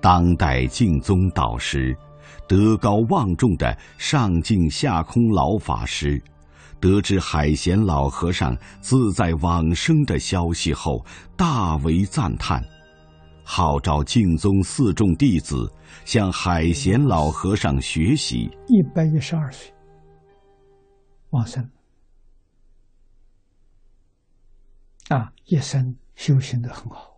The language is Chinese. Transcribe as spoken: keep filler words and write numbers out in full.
当代净宗导师，德高望重的上净下空老法师，得知海贤老和尚自在往生的消息后，大为赞叹，号召净宗四众弟子向海贤老和尚学习。 一百一十二岁往生啊，一生修行得很好。